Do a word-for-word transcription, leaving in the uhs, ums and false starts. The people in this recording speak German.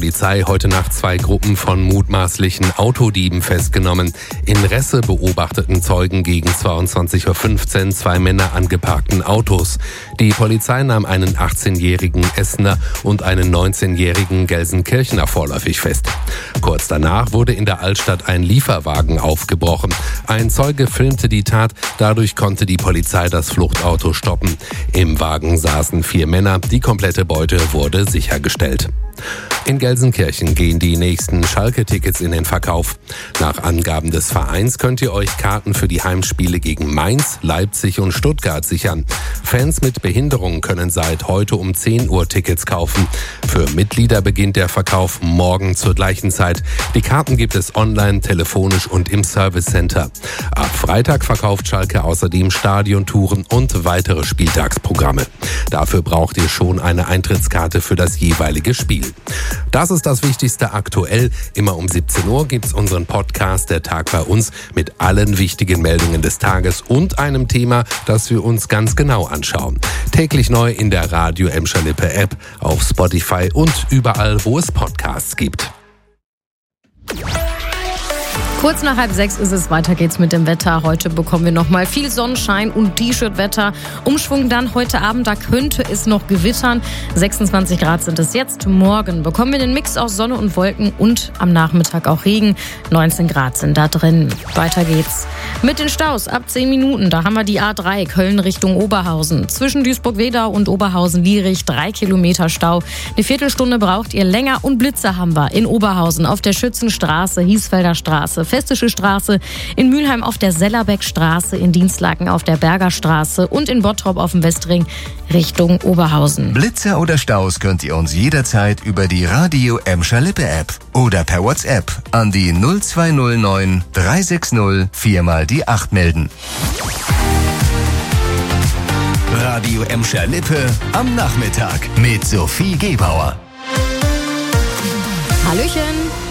Polizei heute Nacht zwei Gruppen von mutmaßlichen Autodieben festgenommen. In Resse beobachteten Zeugen gegen zweiundzwanzig Uhr fünfzehn zwei Männer an geparkten Autos. Die Polizei nahm einen achtzehnjährigen Essener und einen neunzehnjährigen Gelsenkirchener vorläufig fest. Kurz danach wurde in der Altstadt ein Lieferwagen aufgebrochen. Ein Zeuge filmte die Tat, dadurch konnte die Polizei das Fluchtauto stoppen. Im Wagen saßen vier Männer, die komplette Beute wurde sichergestellt. In Gelsenkirchen gehen die nächsten Schalke-Tickets in den Verkauf. Nach Angaben des Vereins könnt ihr euch Karten für die Heimspiele gegen Mainz, Leipzig und Stuttgart sichern. Fans mit Behinderung können seit heute um zehn Uhr Tickets kaufen. Für Mitglieder beginnt der Verkauf morgen zur gleichen Zeit. Die Karten gibt es online, telefonisch und im Service Center. Ab Freitag verkauft Schalke außerdem Stadiontouren und weitere Spieltagsprogramme. Dafür braucht ihr schon eine Eintrittskarte für das jeweilige Spiel. Das ist das Wichtigste aktuell. Immer um siebzehn Uhr gibt's unseren Podcast Der Tag bei uns mit allen wichtigen Meldungen des Tages und einem Thema, das wir uns ganz genau anschauen. Täglich neu in der Radio Emscher Lippe App, auf Spotify und überall, wo es Podcasts gibt. Kurz nach halb sechs ist es, weiter geht's mit dem Wetter. Heute bekommen wir nochmal viel Sonnenschein und T-Shirt-Wetter. Umschwung dann heute Abend, da könnte es noch gewittern. sechsundzwanzig Grad sind es jetzt. Morgen bekommen wir den Mix aus Sonne und Wolken und am Nachmittag auch Regen. neunzehn Grad sind da drin. Weiter geht's mit den Staus. Ab zehn Minuten, da haben wir die A drei Köln Richtung Oberhausen. Zwischen Duisburg-Wedau und Oberhausen-Lierich drei Kilometer Stau. Eine Viertelstunde braucht ihr länger und Blitze haben wir in Oberhausen auf der Schützenstraße, Hiesfelder Straße, Festische Straße, in Mülheim auf der Sellerbeckstraße, in Dienstlaken auf der Bergerstraße und in Bottrop auf dem Westring Richtung Oberhausen. Blitze oder Staus könnt ihr uns jederzeit über die Radio Emscher Lippe App oder per WhatsApp an die null zwei null neun drei sechs null vier mal die acht melden. Radio Emscher Lippe am Nachmittag mit Sophie Gebauer. Hallöchen!